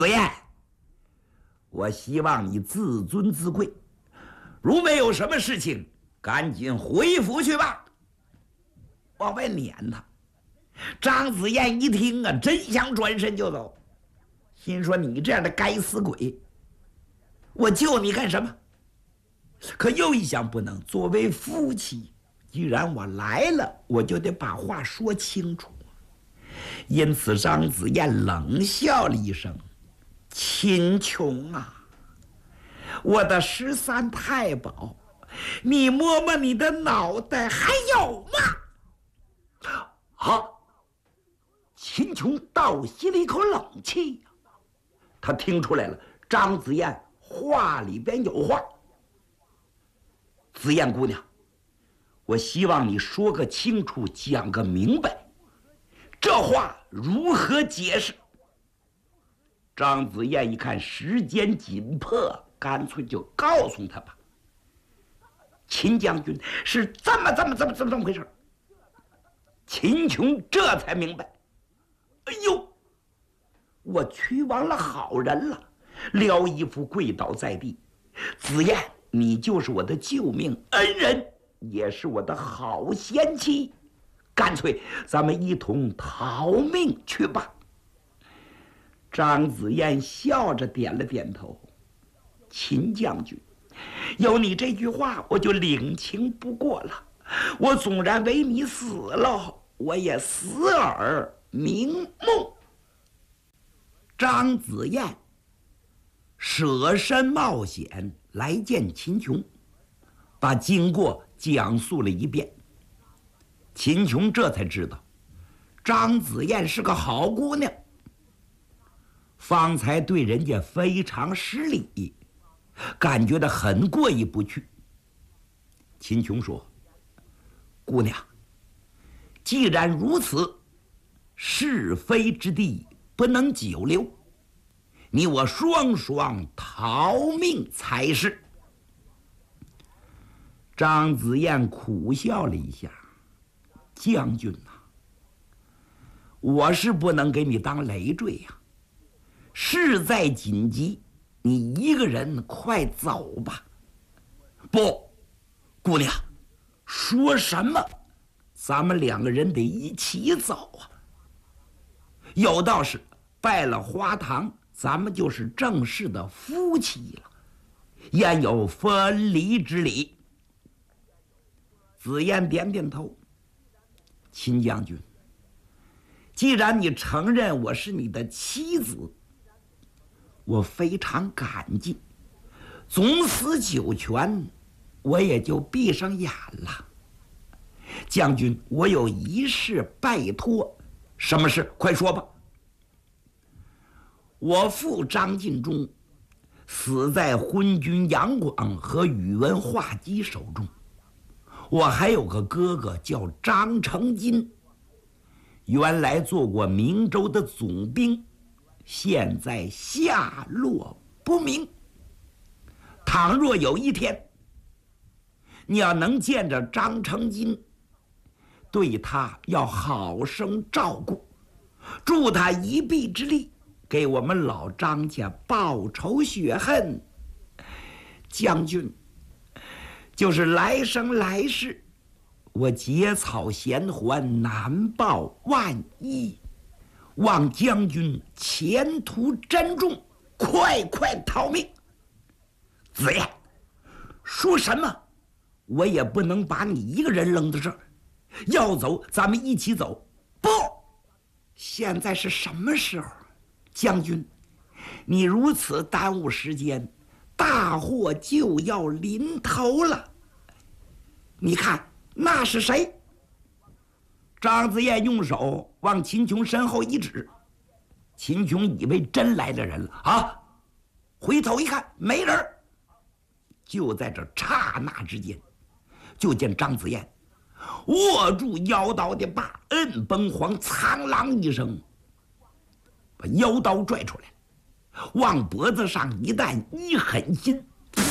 子燕，我希望你自尊自贵，如没有什么事情，赶紧回府去吧。往外撵他。张子燕一听啊，真想转身就走，心说你这样的该死鬼，我救你干什么？可又一想，不能，作为夫妻，既然我来了，我就得把话说清楚。因此张子燕冷笑了一声：“秦琼啊，我的13太保，你摸摸你的脑袋，还有吗？”好。秦琼倒吸了一口冷气，他听出来了，张子燕话里边有话。子燕姑娘，我希望你说个清楚，讲个明白，这话如何解释？张子燕一看时间紧迫，干脆就告诉他吧。秦将军是这么回事。秦琼这才明白，哎呦，我屈枉了好人了。廖义父跪倒在地：“子燕，你就是我的救命恩人，也是我的好贤妻，干脆咱们一同逃命去吧。”张子燕笑着点了点头：“秦将军，有你这句话，我就领情不过了。我纵然为你死了，我也死而瞑目。”张子燕舍身冒险来见秦琼，把经过讲述了一遍。秦琼这才知道，张子燕是个好姑娘，方才对人家非常失礼，感觉到很过意不去。秦琼说：“姑娘，既然如此，是非之地不能久留，你我双双逃命才是。”张子燕苦笑了一下：“将军呐，我是不能给你当累赘呀。事在紧急，你一个人快走吧。”“不，姑娘，说什么？咱们2个人得一起走啊。有道是，拜了花堂，咱们就是正式的夫妻了，焉有分离之理？”子燕点点头：“秦将军，既然你承认我是你的妻子，我非常感激，总司九泉，我也就闭上眼了。将军，我有一事拜托。”“什么事？快说吧。”“我父张晋忠死在昏君杨广和宇文化及手中，我还有个哥哥叫张成金，原来做过明州的总兵，现在下落不明。倘若有一天你要能见着张成金，对他要好生照顾，助他一臂之力，给我们老张家报仇雪恨。将军，就是来生来世，我结草衔环，难报万一。望将军前途珍重，快逃命。”“子燕，说什么？我也不能把你一个人扔在这儿，要走咱们一起走。”“不，现在是什么时候？将军，你如此耽误时间，大祸就要临头了。你看那是谁？”张子燕用手往秦琼身后一指，秦琼以为真来了人了啊，回头一看没人。就在这刹那之间，就见张子燕握住腰刀的把，摁崩簧，苍啷一声把腰刀拽出来，往脖子上一弹，一狠心，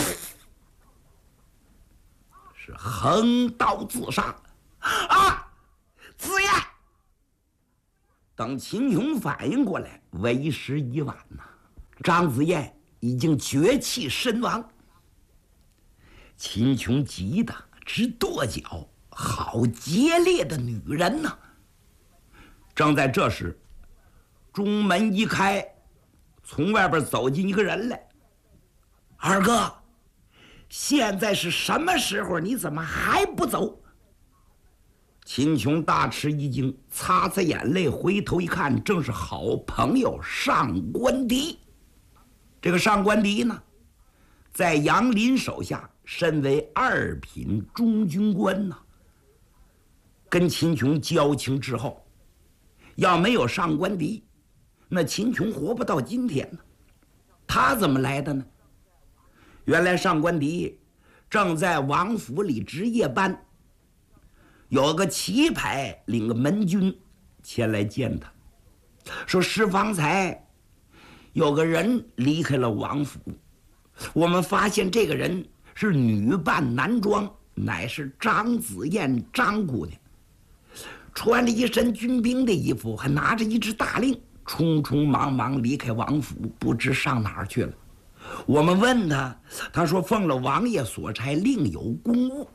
是横刀自杀。啊！子燕！等秦琼反应过来，为时已晚呐。 张子燕已经绝气身亡。秦琼急得直跺脚，好激烈的女人呐！正在这时，中门一开，从外边走进一个人来。二哥，现在是什么时候？你怎么还不走？秦琼大吃一惊，擦擦眼泪，回头一看，正是好朋友上官迪。这个上官迪呢，在杨林手下身为2品中军官呢，跟秦琼交情之后，要没有上官迪，那秦琼活不到今天呢。他怎么来的呢？原来上官迪正在王府里值夜班，有个旗牌领个门军前来见他，说是方才有个人离开了王府，我们发现这个人是女扮男装，乃是张子燕张姑娘，穿着一身军兵的衣服，还拿着一支大令，匆匆忙忙离开王府，不知上哪儿去了。我们问他，他说奉了王爷所差，另有公务。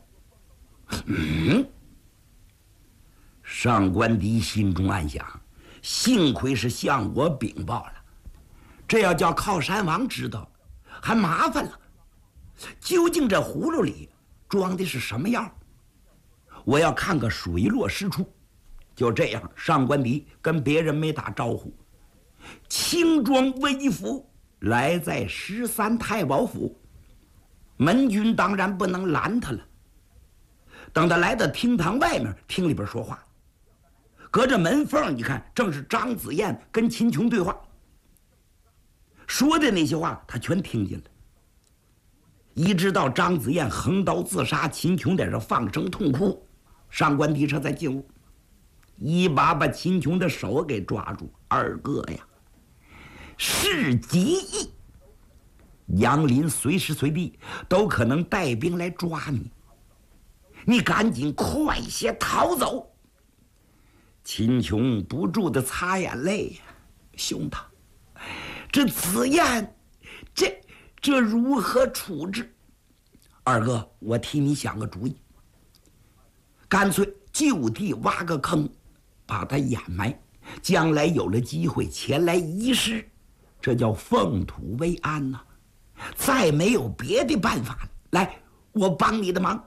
上官迪心中暗想，幸亏是向我禀报了，这要叫靠山王知道，还麻烦了。究竟这葫芦里装的是什么药？我要看个水落石出。就这样，上官迪跟别人没打招呼，轻装微服来在13太保府。门军当然不能拦他了。等他来到厅堂外面，听里边说话，隔着门缝一看，正是张子燕跟秦琼对话，说的那些话他全听见了。一直到张子燕横刀自杀，秦琼在这放声痛哭，上官迪这才进屋，一把把秦琼的手给抓住。二哥呀，事极易，杨林随时随地都可能带兵来抓你，你赶紧快些逃走。秦琼不住的擦眼泪呀，兄台，这子燕，这如何处置？二哥，我替你想个主意，干脆就地挖个坑，把他掩埋，将来有了机会前来遗失，这叫奉土为安呐。再没有别的办法了，来，我帮你的忙。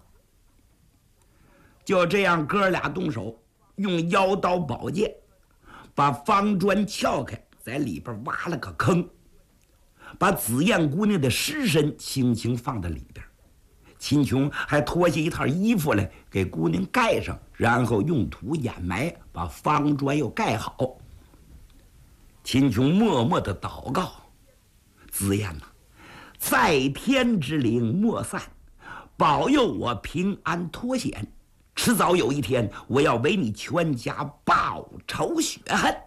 就这样，哥俩动手，用腰刀宝剑把方砖撬开，在里边挖了个坑，把紫燕姑娘的尸身轻轻放在里边。秦琼还脱下一套衣服来给姑娘盖上，然后用土掩埋，把方砖又盖好。秦琼默默的祷告：紫燕呐，在天之灵莫散，保佑我平安脱险，迟早有一天我要为你全家报仇雪恨。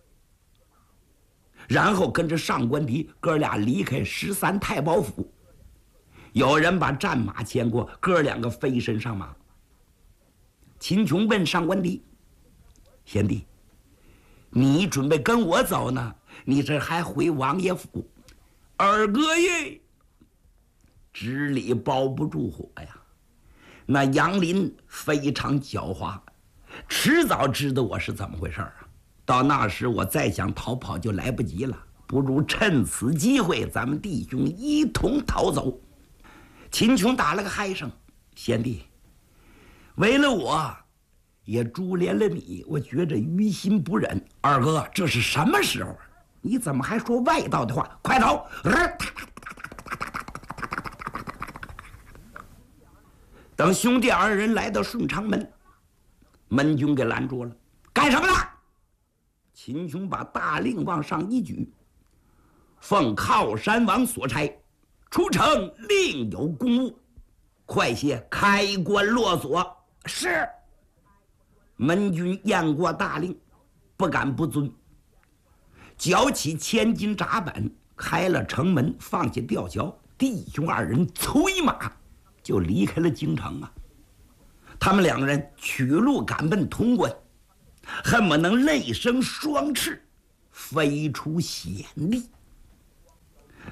然后跟着上官迪哥俩离开13太保府。有人把战马牵过，哥两个飞身上马。秦琼问上官迪：贤弟，你准备跟我走呢，你这还回王爷府？二哥耶，纸里包不住火呀。那杨林非常狡猾，迟早知道我是怎么回事啊。到那时我再想逃跑就来不及了，不如趁此机会，咱们弟兄一同逃走。秦琼打了个嗨声：贤弟，为了我也株连了你，我觉着于心不忍。二哥，这是什么时候？你怎么还说外道的话？快走！等兄弟二人来到顺昌门，门军给拦住了。干什么呢？秦琼把大令往上一举：奉靠山王所差，出城另有公务，快些开关落锁。是。门军验过大令，不敢不遵，缴起千斤闸板，开了城门，放下吊桥，弟兄二人催马就离开了京城啊。他们两人取路赶奔潼关，恨不能泪生双翅，飞出险地。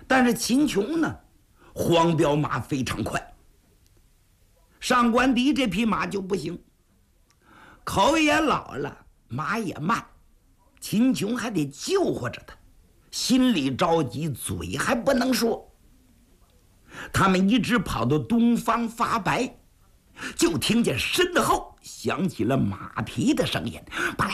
但是秦琼呢，黄骠马非常快，上官迪这匹马就不行，口也老了，马也慢，秦琼还得救活着他，心里着急，嘴还不能说。他们一直跑到东方发白，就听见身后响起了马蹄的声音。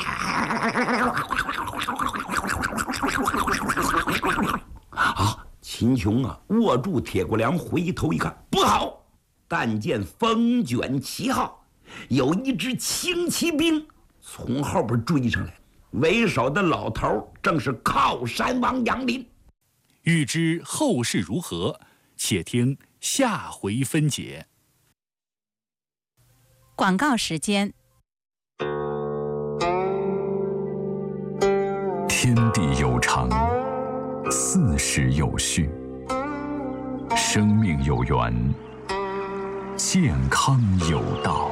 啊！秦琼啊，握住铁骨梁，回头一看，不好！但见风卷旗号，有一支轻骑兵从后边追上来，为首的老头正是靠山王杨林。 欲知后事如何，且听下回分解。 广告时间。 天地有常，四时有序，生命有源，健康有道。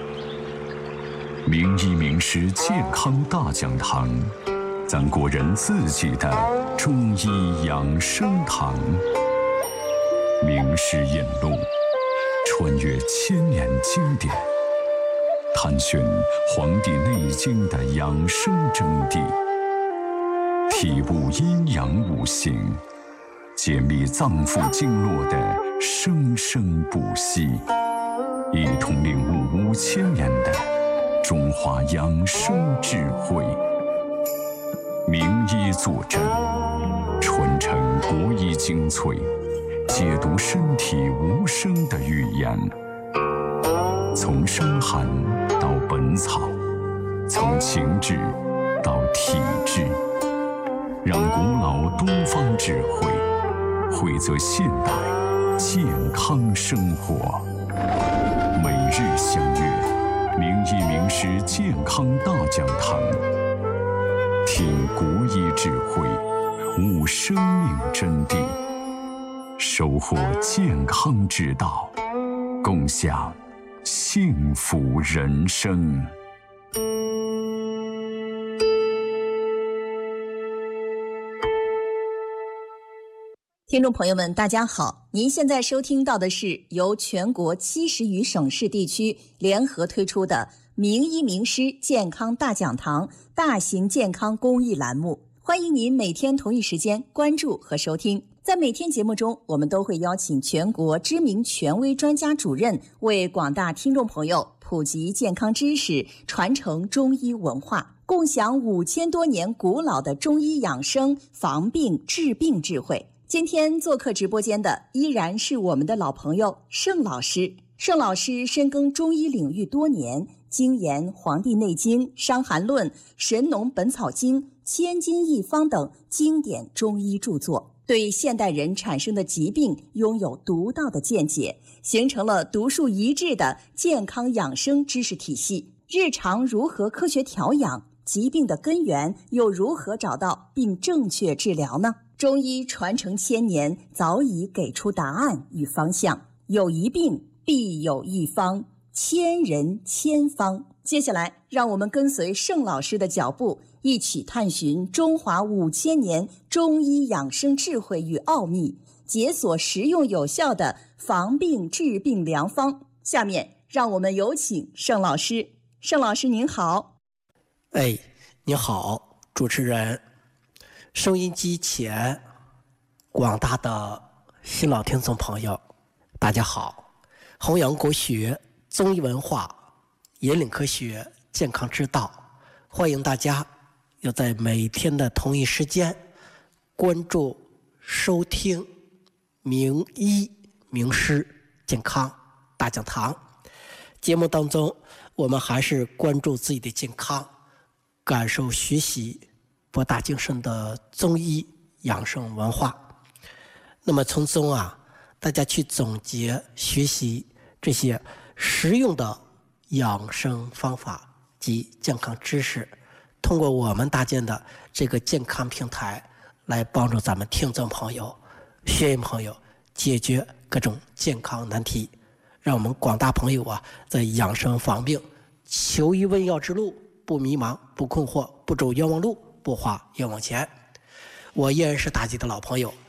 名医名师健康大讲堂，咱国人自己的中医养生堂。名师引路，穿越千年经典，探寻《黄帝内经》的养生真谛，体悟阴阳五行，解密脏腑经络的生生不息，一同领悟5000年的中华养生智慧。名医坐镇，传承国医精粹，解读身体无声的语言。从伤寒到本草，从情志到体质，让古老东方智慧汇泽现代健康生活。每日相约名医名师健康大讲堂，听国医智慧，悟生命真谛，收获健康之道，共享幸福人生。 听众朋友们，大家好！您现在收听到的是由全国70余省市地区联合推出的名医名师健康大讲堂大型健康公益栏目，欢迎您每天同一时间关注和收听。在每天节目中，我们都会邀请全国知名权威专家主任为广大听众朋友普及健康知识，传承中医文化，共享5000多年古老的中医养生防病治病智慧。今天做客直播间的依然是我们的老朋友盛老师。盛老师深耕中医领域多年，精研《黄帝内经》《伤寒论》《神农本草经》《千金一方》等经典中医著作，对现代人产生的疾病拥有独到的见解，形成了独树一帜的健康养生知识体系。日常如何科学调养？疾病的根源又如何找到并正确治疗呢？中医传承1000年，早已给出答案与方向。有一病必有一方，千人千方。接下来，让我们跟随盛老师的脚步，一起探寻中华5000年中医养生智慧与奥秘，解锁实用有效的防病治病良方。下面，让我们有请盛老师。盛老师您好。 你好，主持人，收音机前广大的新老听众朋友，大家好！弘扬国学、中医文化，引领科学健康之道，欢迎大家要在每天的同一时间关注、收听名医名师健康大讲堂。节目当中，我们还是关注自己的健康，感受学习博大精深的中医养生文化。那么从中大家去总结学习这些实用的养生方法及健康知识，通过我们搭建的这个健康平台，来帮助咱们听众朋友、学员朋友解决各种健康难题，让我们广大朋友在养生防病、求医问药之路不迷茫、不困惑、不走冤枉路、不花冤枉钱。我依然是大家的老朋友